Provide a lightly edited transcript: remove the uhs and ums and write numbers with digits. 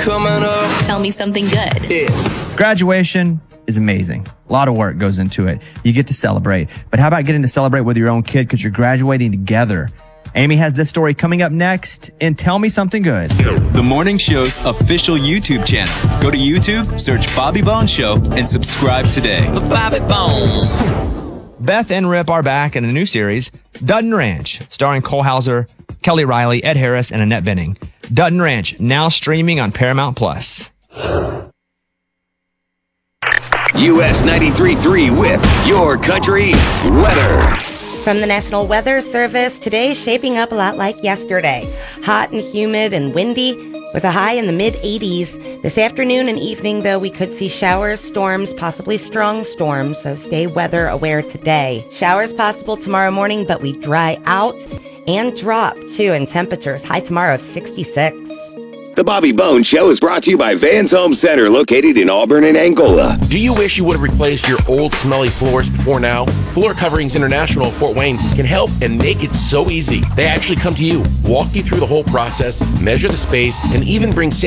coming up. Tell me something good. Yeah. Graduation is amazing. A lot of work goes into it. You get to celebrate. But how about getting to celebrate with your own kid because you're graduating together? Amy has this story coming up next in Tell Me Something Good. The Morning Show's official YouTube channel. Go to YouTube, search Bobby Bones Show, and subscribe today. Bobby Bones. Beth and Rip are back in a new series, Dutton Ranch, starring Cole Hauser, Kelly Riley, Ed Harris, and Annette Bening. Dutton Ranch, now streaming on Paramount+. US 93.3 with Your Country Weather. From the National Weather Service, today's shaping up a lot like yesterday. Hot and humid and windy with a high in the mid-80s. This afternoon and evening, though, we could see showers, storms, possibly strong storms, so stay weather aware today. Showers possible tomorrow morning, but we dry out and drop, too, in temperatures. High tomorrow of 66. The Bobby Bones Show is brought to you by Vans Home Center, located in Auburn and Angola. Do you wish you would have replaced your old smelly floors before now? Floor Coverings International of Fort Wayne can help and make it so easy. They actually come to you, walk you through the whole process, measure the space, and even bring